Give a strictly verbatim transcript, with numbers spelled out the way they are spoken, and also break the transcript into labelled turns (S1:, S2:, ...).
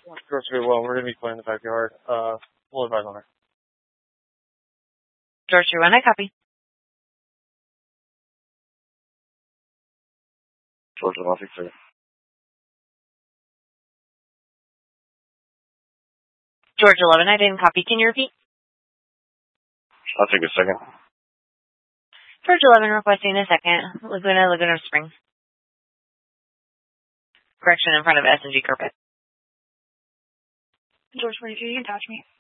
S1: Works very well. We're going to be playing in the backyard. Uh, we'll advise on her.
S2: George two one, I copy.
S3: George one, six zero.
S2: George eleven, I didn't copy. Can you repeat?
S3: I'll take a second.
S2: George eleven requesting a second. Laguna, Laguna Springs. Correction in front of S and G Carpet.
S4: George twenty-two, you can touch me.